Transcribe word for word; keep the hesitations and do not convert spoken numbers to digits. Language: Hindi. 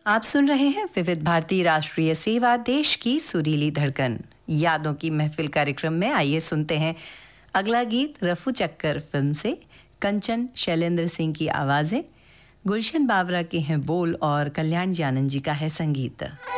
आप सुन रहे हैं विविध भारती राष्ट्रीय सेवा, देश की सुरीली धड़कन। यादों की महफिल कार्यक्रम में आइए सुनते हैं अगला गीत रफू चक्कर फिल्म से। कंचन शैलेंद्र सिंह की आवाज़ें, गुलशन बावरा के हैं बोल और कल्याण जानन जी का है संगीत।